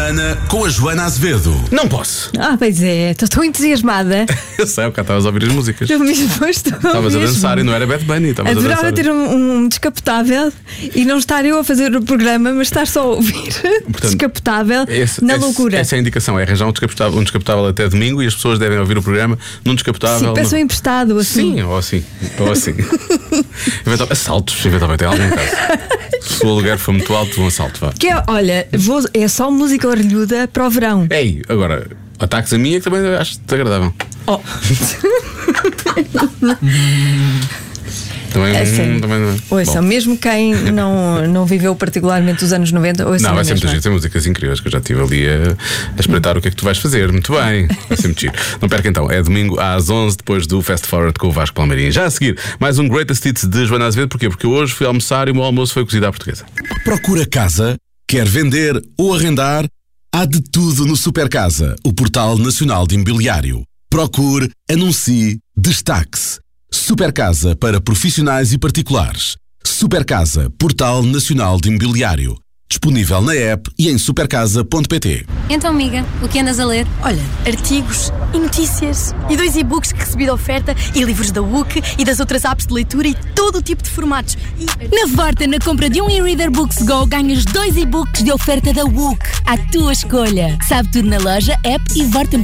semana com a Joana Azevedo. Não posso. Pois é, estou tão entusiasmada. Eu sei, cá estavas a ouvir as músicas. Eu mesmo estou. Estavas a dançar e não era Bad Bunny. Adorava ter um descapotável e não estar eu a fazer o programa, mas estar só a ouvir. Portanto, descapotável na loucura. Essa é a indicação, é arranjar um descapotável até domingo e as pessoas devem ouvir o programa num descapotável. Sim, peçam emprestado assim. Sim, ou assim. Assaltos, eventualmente, em algum caso. Se o aluguer for muito alto, um assalto, vá. Olha, é só música orelhuda para o verão. Ei, agora, ataques a mim é que também acho desagradável. Também não é. Ouça, mesmo quem não viveu particularmente os anos 90, ouça. Não, vai ser muita gente, tem músicas incríveis que eu já estive ali a espreitar o que é que tu vais fazer. Muito bem, vai ser muito giro. Não perca então, é domingo às 11, depois do Fast Forward com o Vasco Palmeirinho. Já a seguir, mais um Greatest Hits de Joana Azevedo. Porquê? Porque hoje fui almoçar e o meu almoço foi cozido à portuguesa. Procura casa, quer vender ou arrendar? Há de tudo no Supercasa, o portal nacional de imobiliário. Procure, anuncie, destaque-se. Supercasa para profissionais e particulares. Supercasa, portal nacional de imobiliário. Disponível na app e em supercasa.pt. Então, amiga, o que andas a ler? Olha, artigos e notícias. E 2 e-books que recebi de oferta. E livros da WUC e das outras apps de leitura. E todo o tipo de formatos. Na Vorten, na compra de um e-reader Books Go, ganhas 2 e-books de oferta da WUC. À tua escolha. Sabe tudo na loja, app e vorten.pt.